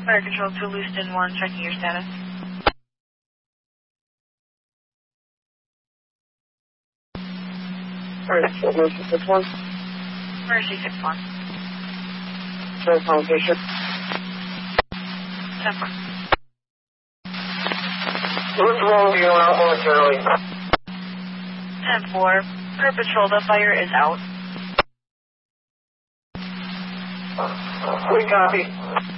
Fire Control to Lewiston 1, checking your status. Mercy 61. Mercy 61. Show conversation. 10-4. What's wrong with you out momentarily? 10-4. Per patrol, the fire is out. We copy.